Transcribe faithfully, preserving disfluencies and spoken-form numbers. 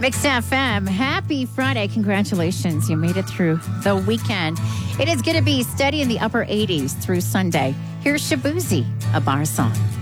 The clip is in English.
Mixed F M, happy Friday. Congratulations. You made it through the weekend. It is going to be steady in the upper eighties through Sunday. Here's Shabuzi, a bar song.